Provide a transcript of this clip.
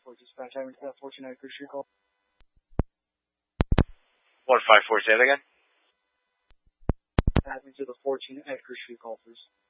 Dispatch, I 14 Edgar Street call. 154, say that again? Add me to the 14 Edgar Street call, please.